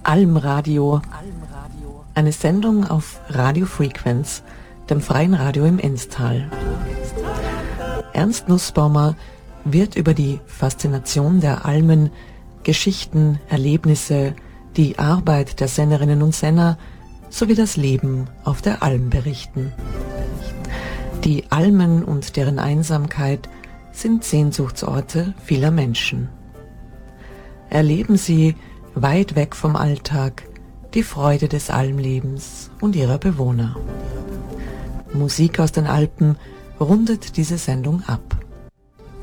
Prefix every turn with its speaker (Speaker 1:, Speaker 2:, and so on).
Speaker 1: Almradio, eine Sendung auf Radio Frequenz, dem freien Radio im Enztal. Ernst Nussbaumer wird über die Faszination der Almen, Geschichten, Erlebnisse, die Arbeit der Sennerinnen und Senner sowie das Leben auf der Alm berichten. Die Almen und deren Einsamkeit sind Sehnsuchtsorte vieler Menschen. Erleben Sie weit weg vom Alltag die Freude des Almlebens und ihrer Bewohner. Musik aus den Alpen rundet diese Sendung ab.